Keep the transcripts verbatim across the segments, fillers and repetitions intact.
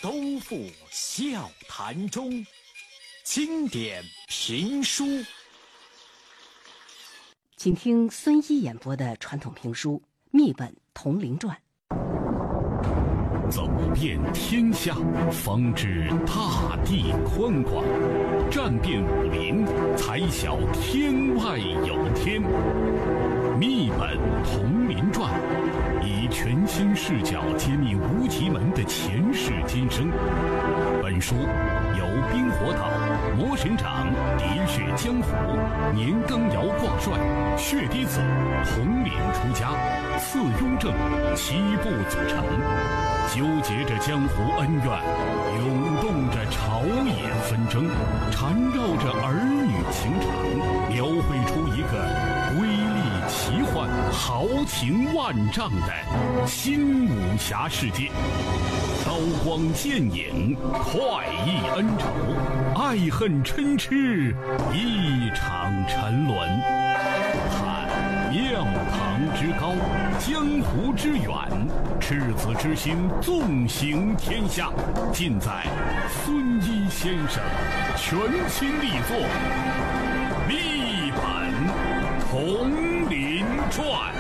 都付笑谈中，经典评书。 请听孙一演播的传统评书《密本铜陵传》。 走遍天下，方知大地宽广；战遍武林，才晓天外有天。密本铜陵传，以全新视角揭秘无极门的前世今生。本书由冰火岛、魔神掌、喋血江湖、年羹尧挂帅、血滴子、统领出家、次雍正七部组成，纠结着江湖恩怨，涌动着朝野纷争，缠绕着儿女情长，描绘出一个瑰丽奇幻、豪情万丈的新武侠世界。刀光剑影，快意恩仇，爱恨嗔痴，一场沉沦。看庙堂之高，江湖之远，赤子之心纵行天下，尽在孙一先生全新力作《密本铜陵传》。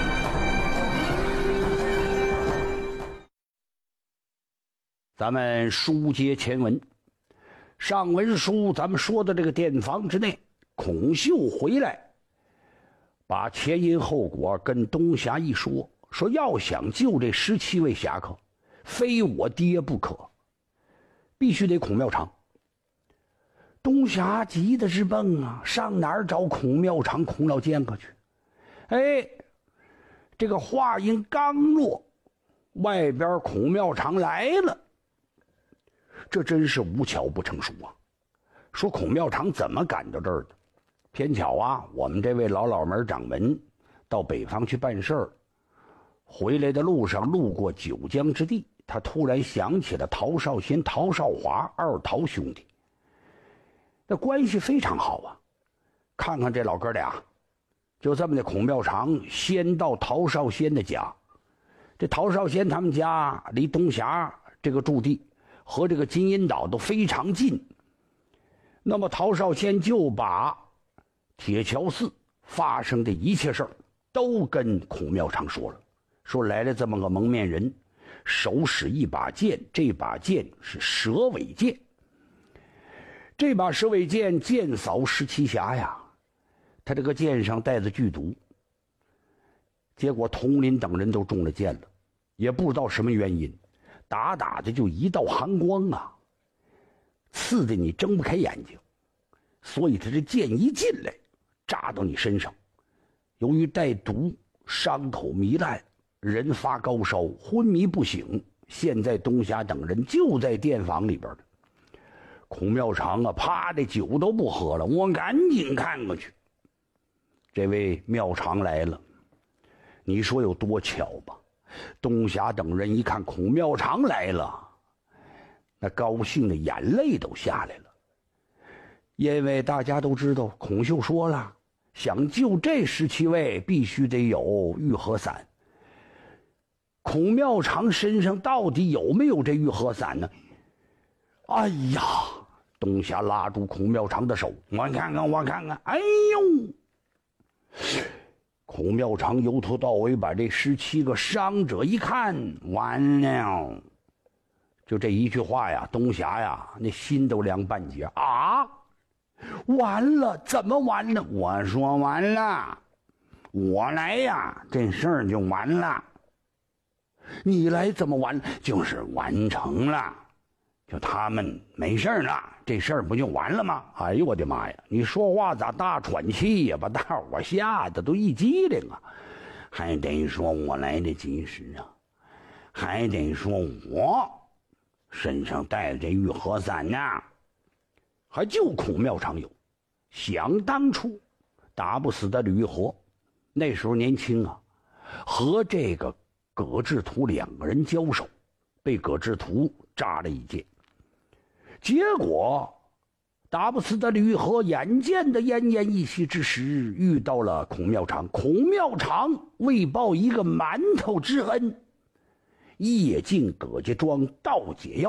咱们书接前文，上文书咱们说的这个店房之内，孔秀回来，把前因后果跟东侠一说，说要想救这十七位侠客，非我爹不可，必须得孔妙长。东侠急得直蹦啊，上哪儿找孔妙长、孔老剑客去？哎，这个话音刚落，外边孔妙长来了。这真是无巧不成书啊！说孔妙长怎么赶到这儿的？偏巧啊，我们这位老老门掌门到北方去办事儿，回来的路上路过九江之地，他突然想起了陶少先、陶少华二陶兄弟，那关系非常好啊。看看这老哥俩，就这么的，孔妙长先到陶少先的家。这陶少先他们家离东峡这个驻地和这个金银岛都非常近，那么陶少先就把铁桥寺发生的一切事儿都跟孔妙长说了，说来了这么个蒙面人，手使一把剑，这把剑是蛇尾剑，这把蛇尾剑剑扫十七侠呀，他这个剑上带着剧毒，结果佟林等人都中了箭了，也不知道什么原因，打打的就一道寒光啊，刺得你睁不开眼睛，所以他这剑一进来扎到你身上，由于带毒，伤口糜烂，人发高烧，昏迷不醒。现在东侠等人就在店房里边的。孔妙长啊，啪的酒都不喝了，我赶紧看过去。这位妙长来了，你说有多巧吧？东侠等人一看孔妙长来了，那高兴的眼泪都下来了。因为大家都知道，孔秀说了，想救这十七位必须得有玉和伞。孔妙长身上到底有没有这玉和伞呢？哎呀，东侠拉住孔妙长的手，我看看我看看，哎呦，孔妙长由头到尾把这十七个伤者一看，完了，就这一句话呀，东侠呀那心都凉半截啊！完了，怎么完了？我说完了，我来呀，这事儿就完了。你来怎么完了？就是完成了，就他们没事了，这事儿不就完了吗？哎呦我的妈呀，你说话咋大喘气呀，把大伙吓得都一激灵啊！还得说我来得及时啊，还得说我身上带着这玉和伞呐，还就孔妙长有。想当初打不死的吕玉和，那时候年轻啊，和这个葛志图两个人交手，被葛志图扎了一箭，结果打不死的吕玉和眼见的奄奄一息之时，遇到了孔妙长。孔妙长为报一个馒头之恩，夜进葛家庄盗解药，